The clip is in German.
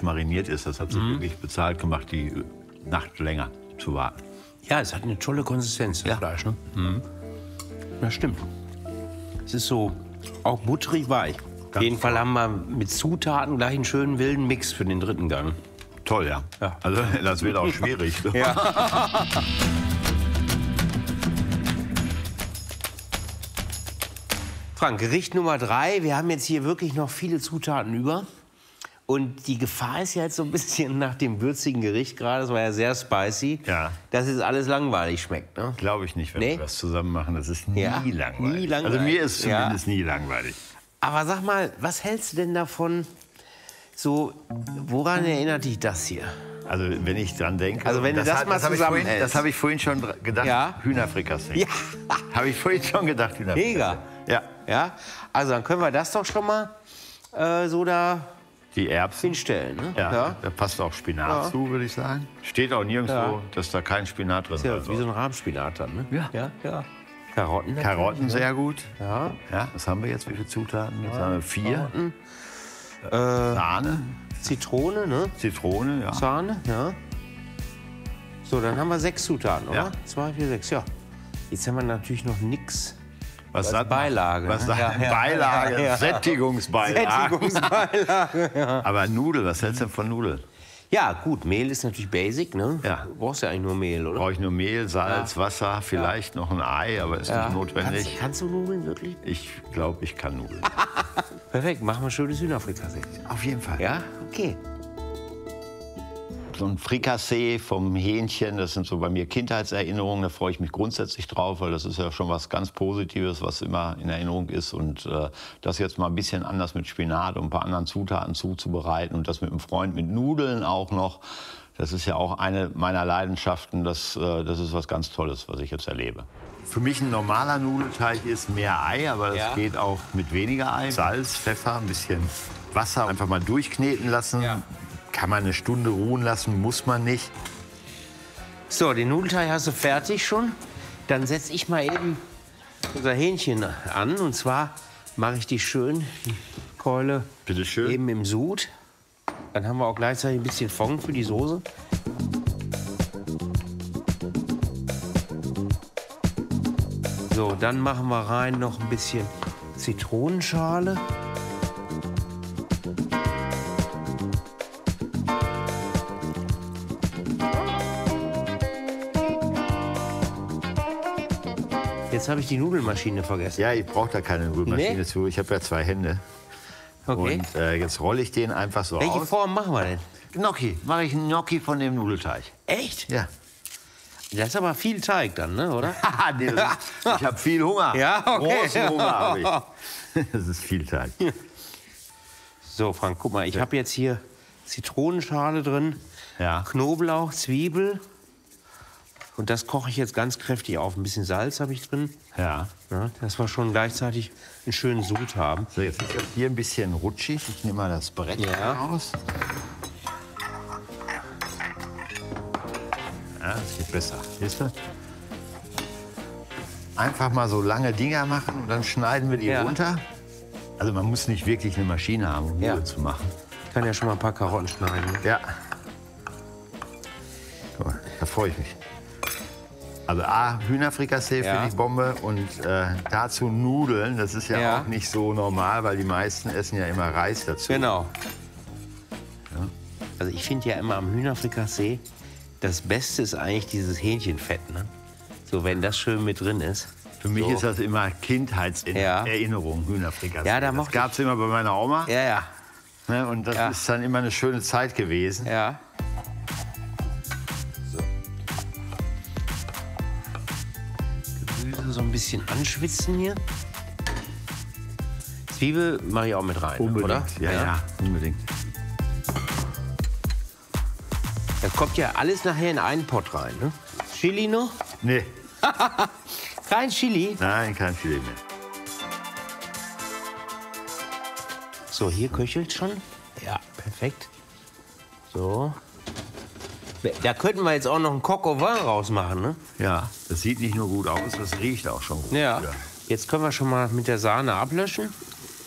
mariniert ist. Das hat sie wirklich bezahlt gemacht, die Nacht länger zu warten. Ja, es hat eine tolle Konsistenz, das Fleisch. Ne? Das stimmt. Es ist so auch butterig weich. Auf jeden Fall haben wir mit Zutaten gleich einen schönen wilden Mix für den dritten Gang. Toll, ja. Also das wird auch schwierig. Ja. Frank, Gericht Nummer 3. Wir haben jetzt hier wirklich noch viele Zutaten über. Und die Gefahr ist ja jetzt so ein bisschen nach dem würzigen Gericht gerade, das war ja sehr spicy, dass es alles langweilig schmeckt. Ne? Glaube ich nicht, wenn wir das zusammen machen. Das ist nie langweilig. Nie langweilig. Also mir ist zumindest nie langweilig. Aber sag mal, was hältst du denn davon? So, woran erinnert dich das hier? Also wenn ich dran denke, also wenn du das mal zusammenhältst. Das habe ich vorhin schon gedacht, Hühnerfrikassee. Ja. Habe ich vorhin schon gedacht, Hühnerfrikassee. Mega. Ja. Also dann können wir das doch schon mal so da die Erbsen hinstellen. Ne? Ja, da passt auch Spinat zu, würde ich sagen. Steht auch nirgendwo, dass da kein Spinat drin ist. Ja, wie so ein Rahmspinat dann, ne? Ja. Karotten. Karotten sehr gut. Ja. Was haben wir jetzt? Wie viele Zutaten? Jetzt haben wir 4. Sahne. Zitrone, ne? Zitrone, ja. Sahne, ja. So, dann haben wir 6 Zutaten, oder? Ja. 2, 4, 6, ja. Jetzt haben wir natürlich noch nichts. Was als Beilage. Was ne? Beilage, Sättigungsbeilage. Sättigungsbeilage, Aber Nudeln, was hältst du denn von Nudeln? Ja, gut, Mehl ist natürlich basic, ne? Ja. Du brauchst ja eigentlich nur Mehl, oder? Brauche ich nur Mehl, Salz, Wasser, vielleicht noch ein Ei, aber ist nicht notwendig. Kannst du Nudeln wirklich? Ich glaube, ich kann Nudeln. Perfekt, machen wir schönes Hühnerfrikassee. Auf jeden Fall. Ja, okay. So ein Frikassee vom Hähnchen, das sind so bei mir Kindheitserinnerungen, da freue ich mich grundsätzlich drauf, weil das ist ja schon was ganz Positives, was immer in Erinnerung ist. Und das jetzt mal ein bisschen anders mit Spinat und ein paar anderen Zutaten zuzubereiten und das mit einem Freund mit Nudeln auch noch, das ist ja auch eine meiner Leidenschaften. Das ist was ganz Tolles, was ich jetzt erlebe. Für mich ein normaler Nudelteig ist mehr Ei, aber das geht auch mit weniger Ei. Salz, Pfeffer, ein bisschen Wasser, einfach mal durchkneten lassen. Ja. Kann man eine Stunde ruhen lassen, muss man nicht. So, den Nudelteig hast du fertig schon. Dann setze ich mal eben unser Hähnchen an. Und zwar mache ich die schön, die Keule, Bitte schön. eben im Sud. Dann haben wir auch gleichzeitig ein bisschen Fond für die Soße. So, dann machen wir rein noch ein bisschen Zitronenschale. Jetzt habe ich die Nudelmaschine vergessen. Ja, ich brauche da keine Nudelmaschine zu. Ich habe ja 2 Hände. Okay. Und jetzt rolle ich den einfach so Welche aus. Form machen wir denn? Gnocchi. Mache ich einen Gnocchi von dem Nudelteig. Echt? Ja. Das ist aber viel Teig dann, ne, oder? Nee, ich habe viel Hunger. Ja, okay. Großen Hunger habe ich. Das ist viel Teig. So, Frank, guck mal, ich habe jetzt hier Zitronenschale drin, Knoblauch, Zwiebel. Und das koche ich jetzt ganz kräftig auf. Ein bisschen Salz habe ich drin. Ja. Dass wir schon gleichzeitig einen schönen Sud haben. So, jetzt ist das hier ein bisschen rutschig. Ich nehme mal das Brett raus. Ja, das geht besser. Siehst du? Einfach mal so lange Dinger machen und dann schneiden wir die runter. Also man muss nicht wirklich eine Maschine haben, um Nudeln zu machen. Ich kann ja schon mal ein paar Karotten schneiden. Ne? Ja. Guck mal, da freue ich mich. Also A, Hühnerfrikassee finde ich Bombe und dazu Nudeln, das ist ja auch nicht so normal, weil die meisten essen ja immer Reis dazu. Genau. Ja. Also ich finde ja immer am Hühnerfrikassee, das Beste ist eigentlich dieses Hähnchenfett, ne? So, wenn das schön mit drin ist. Für mich ist das immer Kindheitserinnerung, Hühnerfrikassee. Ja, das gab es immer bei meiner Oma. Ja, ja. Ne, und das ist dann immer eine schöne Zeit gewesen. Ja. So ein bisschen anschwitzen hier. Zwiebel mache ich auch mit rein, unbedingt. Oder? Ja, unbedingt. Das kommt ja alles nachher in einen Pott rein, ne? Chili noch? Nee. Kein Chili? Nein, kein Chili mehr. So, hier köchelt schon. Ja, perfekt. So. Da könnten wir jetzt auch noch einen Coq au vin rausmachen, ne? Ja, das sieht nicht nur gut aus, das riecht auch schon gut. Ja. Jetzt können wir schon mal mit der Sahne ablöschen.